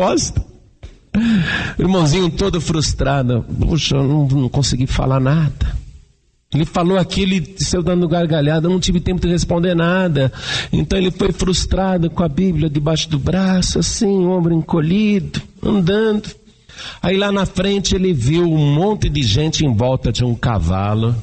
resposta. O irmãozinho todo frustrado. Puxa, eu não consegui falar nada. Ele falou aquilo e saiu dando gargalhada, eu não tive tempo de responder nada. Então ele foi frustrado com a Bíblia debaixo do braço, assim, ombro encolhido, andando. Aí lá na frente ele viu um monte de gente em volta de um cavalo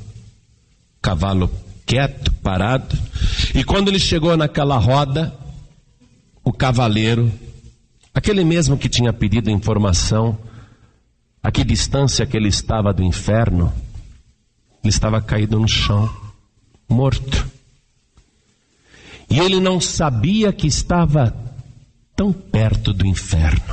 quieto, parado. E quando ele chegou naquela roda, o cavaleiro, aquele mesmo que tinha pedido informação, a que distância que ele estava do inferno, ele estava caído no chão, morto. E ele não sabia que estava tão perto do inferno.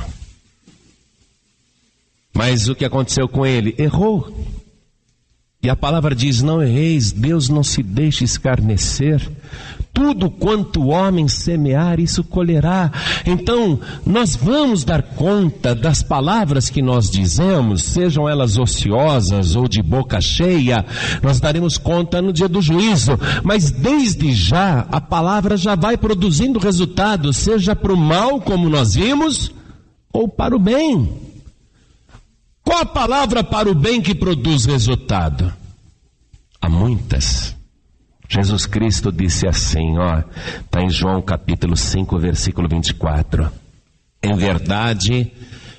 Mas o que aconteceu com ele? Errou. E a palavra diz: não erreis, Deus não se deixa escarnecer. Tudo quanto o homem semear, isso colherá. Então, nós vamos dar conta das palavras que nós dizemos, sejam elas ociosas ou de boca cheia, nós daremos conta no dia do juízo. Mas desde já, a palavra já vai produzindo resultado, seja para o mal, como nós vimos, ou para o bem. Qual a palavra para o bem que produz resultado? Há muitas. Jesus Cristo disse assim, está em João capítulo 5, versículo 24. Em verdade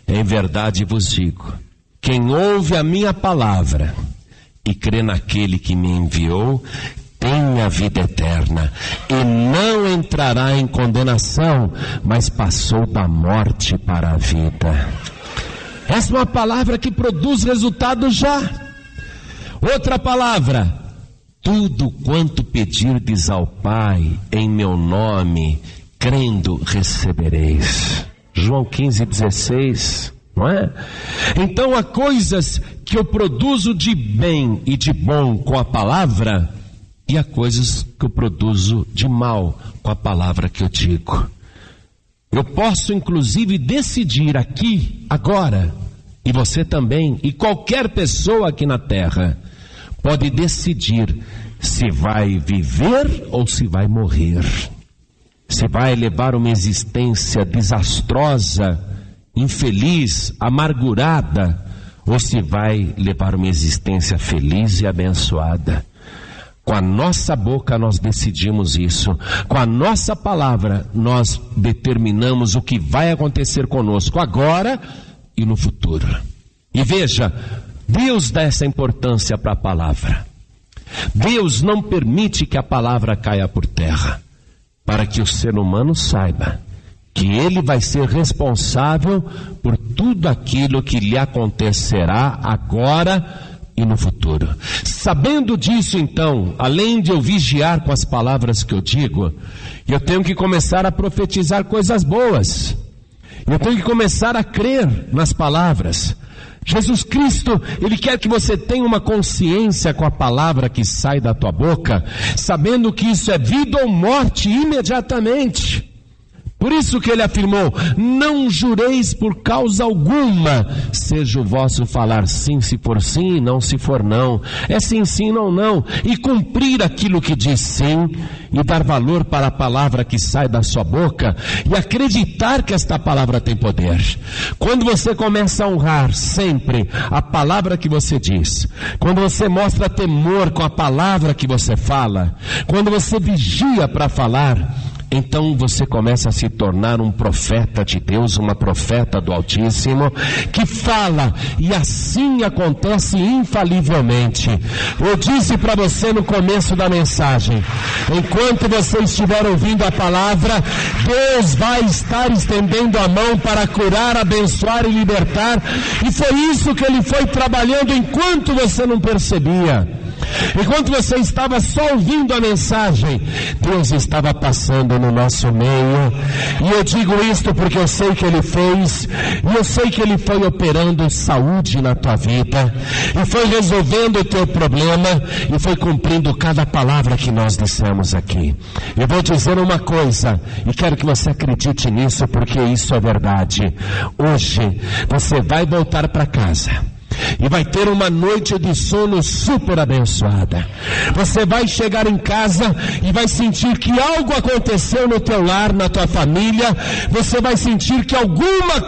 vos digo, quem ouve a minha palavra e crê naquele que me enviou, tem a vida eterna e não entrará em condenação, mas passou da morte para a vida. Essa é uma palavra que produz resultado já. Outra palavra: tudo quanto pedirdes ao Pai em meu nome, crendo recebereis. João 15:16, não é? Então há coisas que eu produzo de bem e de bom com a palavra, e há coisas que eu produzo de mal com a palavra que eu digo. Eu posso inclusive decidir aqui, agora, e você também, e qualquer pessoa aqui na terra, pode decidir se vai viver ou se vai morrer. Se vai levar uma existência desastrosa, infeliz, amargurada, ou se vai levar uma existência feliz e abençoada. Com a nossa boca nós decidimos isso. Com a nossa palavra nós determinamos o que vai acontecer conosco agora e no futuro. E veja, Deus dá essa importância para a palavra. Deus não permite que a palavra caia por terra, para que o ser humano saiba que ele vai ser responsável por tudo aquilo que lhe acontecerá agora e no futuro. Sabendo disso, então, além de eu vigiar com as palavras que eu digo, eu tenho que começar a profetizar coisas boas. Eu tenho que começar a crer nas palavras. Jesus Cristo, Ele quer que você tenha uma consciência com a palavra que sai da tua boca, sabendo que isso é vida ou morte imediatamente. Por isso que Ele afirmou: não jureis por causa alguma, seja o vosso falar sim se for sim e não se for não. É sim, sim, não, não. E cumprir aquilo que diz sim, e dar valor para a palavra que sai da sua boca, e acreditar que esta palavra tem poder. Quando você começa a honrar sempre a palavra que você diz, quando você mostra temor com a palavra que você fala, quando você vigia para falar, então você começa a se tornar um profeta de Deus, uma profeta do Altíssimo, que fala, e assim acontece infalivelmente. Eu disse para você no começo da mensagem, enquanto você estiver ouvindo a palavra, Deus vai estar estendendo a mão para curar, abençoar e libertar, e foi isso que Ele foi trabalhando enquanto você não percebia. Enquanto você estava só ouvindo a mensagem, Deus estava passando no nosso meio. E eu digo isto porque eu sei que Ele fez, e eu sei que Ele foi operando saúde na tua vida, e foi resolvendo o teu problema, e foi cumprindo cada palavra que nós dissemos aqui. Eu vou dizer uma coisa, e quero que você acredite nisso, porque isso é verdade. Hoje você vai voltar para casa e vai ter uma noite de sono super abençoada. Você vai chegar em casa e vai sentir que algo aconteceu no teu lar, na tua família. Você vai sentir que alguma